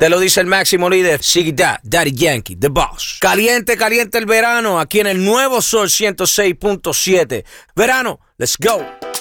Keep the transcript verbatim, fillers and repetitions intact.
Te lo dice el máximo líder, Ziggy Dad, Daddy Yankee, The Boss. Caliente, caliente el verano, aquí en el nuevo Sol ciento seis punto siete. Verano, let's go.